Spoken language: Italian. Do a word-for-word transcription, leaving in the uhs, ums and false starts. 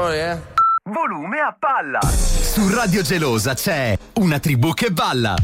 parole, eh. Volume a palla. Su Radio Gelosa c'è Una tribù che balla.